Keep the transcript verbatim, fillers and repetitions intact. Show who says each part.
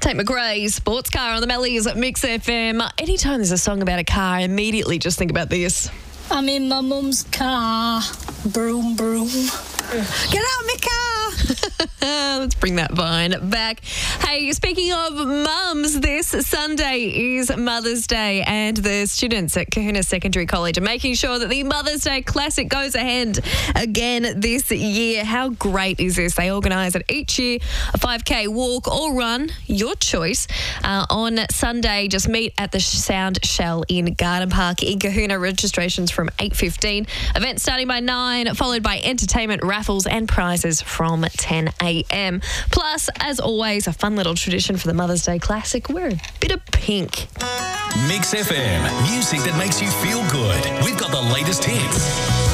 Speaker 1: Tate McRae, Sports Car on the Mellies at Mix F M. Anytime there's a song about a car, I immediately just think about this.
Speaker 2: I'm in my mum's car. Broom, broom.
Speaker 1: Get out of my car. Let's bring that vine back. Hey, speaking of mums, this Sunday is Mother's Day, and the students at Kahuna Secondary College are making sure that the Mother's Day Classic goes ahead again this year. How great is this? They organise it each year, a five K walk or run, your choice. Uh, on Sunday, just meet at the Sound Shell in Garden Park in Kahuna. Registrations from eight fifteen. Event starting by nine, followed by entertainment, raffles and prizes from ten a m. Plus, as always, a fun little tradition for the Mother's Day Classic. Wear a bit of pink.
Speaker 3: Mix F M, music that makes you feel good. We've got the latest hits.